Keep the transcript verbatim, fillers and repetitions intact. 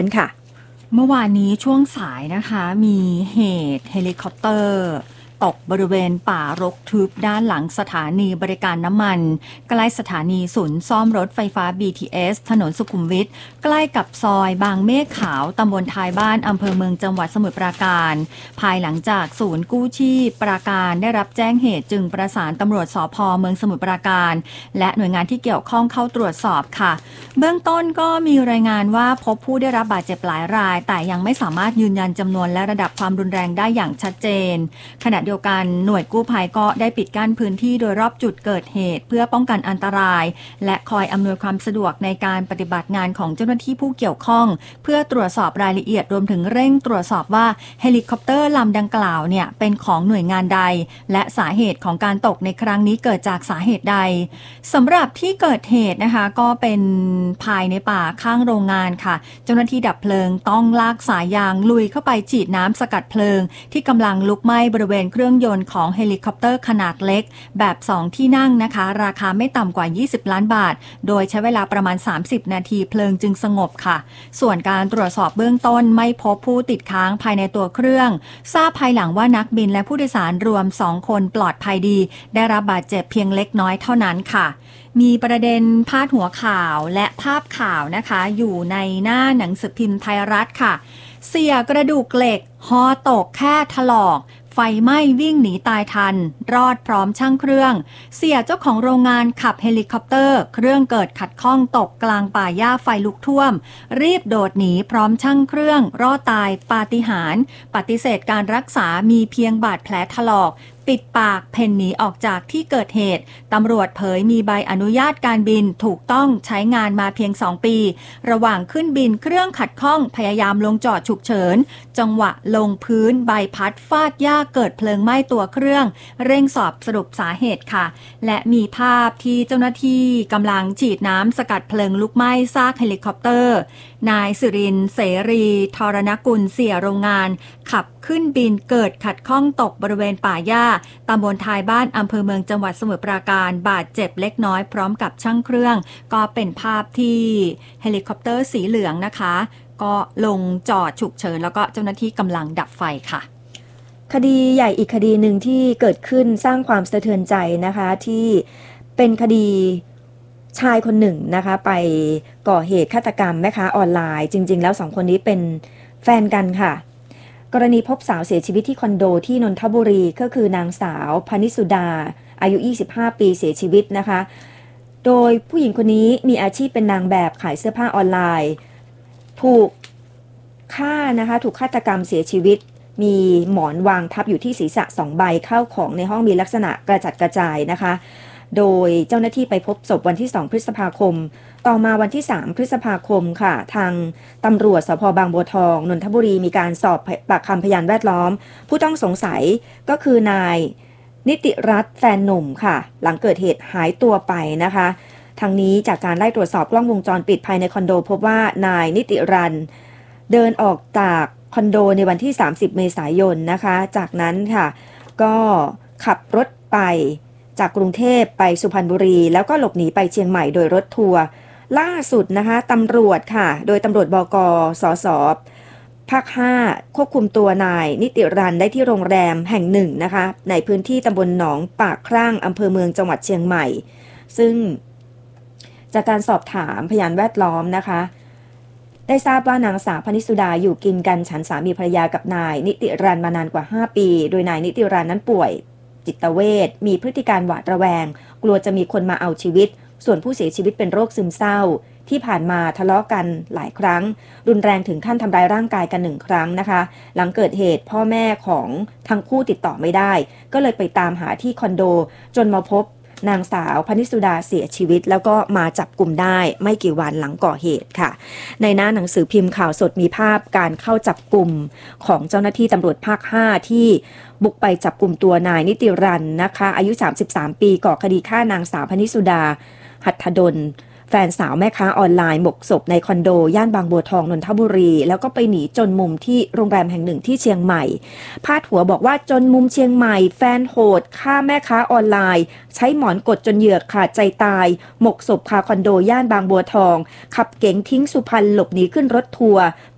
ค่ะเมื่อวานนี้ช่วงสายนะคะมีเหตุเฮลิคอปเตอร์ตกบริเวณป่ารกทึบด้านหลังสถานีบริการน้ำมันใกล้สถานีศูนย์ซ่อมรถไฟฟ้า บี ที เอส ถนนสุขุมวิทใกล้กับซอยบางเมฆขาวตำบลท้ายบ้านอำเภอเมืองจังหวัดสมุทรปราการภายหลังจากศูนย์กู้ชีพปราการได้รับแจ้งเหตุจึงประสานตำรวจสภ.เมืองสมุทรปราการและหน่วยงานที่เกี่ยวข้องเข้าตรวจสอบค่ะเบื้องต้นก็มีรายงานว่าพบผู้ได้รับบาดเจ็บหลายรายแต่ยังไม่สามารถยืนยันจำนวนและระดับความรุนแรงได้อย่างชัดเจนขณะเดียวกันหน่วยกู้ภัยก็ได้ปิดกั้นพื้นที่โดยรอบจุดเกิดเหตุเพื่อป้องกันอันตรายและคอยอำนวยความสะดวกในการปฏิบัติงานของเจ้าหน้าที่ผู้เกี่ยวข้องเพื่อตรวจสอบรายละเอียดรวมถึงเร่งตรวจสอบว่าเฮลิคอปเตอร์ลำดังกล่าวเนี่ยเป็นของหน่วยงานใดและสาเหตุของการตกในครั้งนี้เกิดจากสาเหตุใดสำหรับที่เกิดเหตุนะคะก็เป็นภายในป่าข้างโรงงานค่ะเจ้าหน้าที่ดับเพลิงต้องลากสายยางลุยเข้าไปฉีดน้ำสกัดเพลิงที่กำลังลุกไหม้บริเวณเครื่องยนต์ของเฮลิคอปเตอร์ขนาดเล็กแบบสองที่นั่งนะคะราคาไม่ต่ำกว่ายี่สิบล้านบาทโดยใช้เวลาประมาณสามสิบนาทีเพลิงจึงสงบค่ะส่วนการตรวจสอบเบื้องต้นไม่พบผู้ติดค้างภายในตัวเครื่องทราบภายหลังว่านักบินและผู้โดยสารรวมสองคนปลอดภัยดีได้รับบาดเจ็บเพียงเล็กน้อยเท่านั้นค่ะมีประเด็นพาดหัวข่าวและภาพข่าวนะคะอยู่ในหน้าหนังสือพิมพ์ไทยรัฐค่ะเสียกระดูกเหล็กฮอตกแค่ถลอกไฟไหม้วิ่งหนีตายทันรอดพร้อมช่างเครื่องเสียเจ้าของโรงงานขับเฮลิคอปเตอร์เครื่องเกิดขัดข้องตกกลางป่าหญ้าไฟลุกท่วมรีบโดดหนีพร้อมช่างเครื่องรอดตายปาฏิหาริย์ปฏิเสธการรักษามีเพียงบาดแผลถลอกปิดปากเพ่นหนีออกจากที่เกิดเหตุตำรวจเผยมีใบอนุญาตการบินถูกต้องใช้งานมาเพียงสองปีระหว่างขึ้นบินเครื่องขัดข้องพยายามลงจอดฉุกเฉินจังหวะลงพื้นใบพัดฟาดหญ้าเกิดเพลิงไหม้ตัวเครื่องเร่งสอบสรุปสาเหตุค่ะและมีภาพที่เจ้าหน้าที่กำลังฉีดน้ำสกัดเพลิงลุกไหม้ซากเฮลิคอปเตอร์นายสุรินทร์เสรีธรณกุลเสียโรงงานขับขึ้นบินเกิดขัดข้องตกบริเวณป่าหญ้าตำบลท้ายบ้านอำเภอเมืองจังหวัดสมุทรปราการบาดเจ็บเล็กน้อยพร้อมกับช่างเครื่องก็เป็นภาพที่เฮลิคอปเตอร์สีเหลืองนะคะก็ลงจอดฉุกเฉินแล้วก็เจ้าหน้าที่กำลังดับไฟค่ะคดีใหญ่อีกคดีหนึ่งที่เกิดขึ้นสร้างความสะเทือนใจนะคะที่เป็นคดีชายคนหนึ่งนะคะไปก่อเหตุฆาตกรรมแม่ค้าออนไลน์จริงๆแล้วสองคนนี้เป็นแฟนกันค่ะกรณีพบสาวเสียชีวิตที่คอนโดที่นนทบุรีก็คือนางสาวพนิสุดาอายุยี่สิบห้าปีเสียชีวิตนะคะโดยผู้หญิงคนนี้มีอาชีพเป็นนางแบบขายเสื้อผ้าออนไลน์ถูกฆ่านะคะถูกฆาตกรรมเสียชีวิตมีหมอนวางทับอยู่ที่ศีรษะสองใบเข้าของในห้องมีลักษณะกระจัดกระจายนะคะโดยเจ้าหน้าที่ไปพบศพวันที่สองพฤษภาคมต่อมาวันที่สามพฤษภาคมค่ะทางตำรวจสภ.บางบัวทองนนทบุรีมีการสอบปากคำพยานแวดล้อมผู้ต้องสงสัยก็คือนายนิติรัตน์แฟนหนุ่มค่ะหลังเกิดเหตุหายตัวไปนะคะทางนี้จากการไล่ตรวจสอบกล้องวงจรปิดภายในคอนโดพบว่านายนิติรัตน์เดินออกจากคอนโดในวันที่สามสิบเมษายนนะคะจากนั้นค่ะก็ขับรถไปจากกรุงเทพไปสุพรรณบุรีแล้วก็หลบหนีไปเชียงใหม่โดยรถทัวร์ล่าสุดนะคะตำรวจค่ะโดยตำรวจบก.สส.ภาคห้าควบคุมตัวนายนิติรัตน์ได้ที่โรงแรมแห่งหนึ่งนะคะในพื้นที่ตำบลหนองปากครั่งอำเภอเมืองจังหวัดเชียงใหม่ซึ่งจากการสอบถามพยานแวดล้อมนะคะได้ทราบว่านางสาวพนิสุดาอยู่กินกันฉันสามีภรรยากับนายนิติรัตน์มานานกว่าห้าปีโดยนายนิติรัตน์นั้นป่วยจิตเวชมีพฤติการหวาดระแวงกลัวจะมีคนมาเอาชีวิตส่วนผู้เสียชีวิตเป็นโรคซึมเศร้าที่ผ่านมาทะเลาะกันหลายครั้งรุนแรงถึงขั้นทำร้ายร่างกายกันหนึ่งครั้งนะคะหลังเกิดเหตุพ่อแม่ของทั้งคู่ติดต่อไม่ได้ก็เลยไปตามหาที่คอนโดจนมาพบนางสาวพนิสุดาเสียชีวิตแล้วก็มาจับกลุ่มได้ไม่กี่วันหลังก่อเหตุค่ะในหน้าหนังสือพิมพ์ข่าวสดมีภาพการเข้าจับกลุ่มของเจ้าหน้าที่ตำรวจภาคห้าที่บุกไปจับกลุ่มตัวนายนิติรัตน์นะคะอายุสามสิบสามปีก่อคดีฆ่านางสาวพนิสุดาหัตถดลแฟนสาวแม่ค้าออนไลน์หมกศพในคอนโดย่านบางบัวทองนนทบุรีแล้วก็ไปหนีจนมุมที่โรงแรมแห่งหนึ่งที่เชียงใหม่พาดหัวบอกว่าจนมุมเชียงใหม่แฟนโหดฆ่าแม่ค้าออนไลน์ใช้หมอนกดจนเหยื่อขาดใจตายหมกศพคาคอนโดย่านบางบัวทองขับเก๋งทิ้งสุพรรณหลบหนีขึ้นรถทัวร์